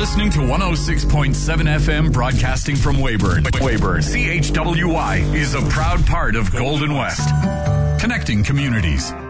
listening to 106.7 FM broadcasting from Weyburn. Weyburn, CHWY is a proud part of Golden West. Connecting communities.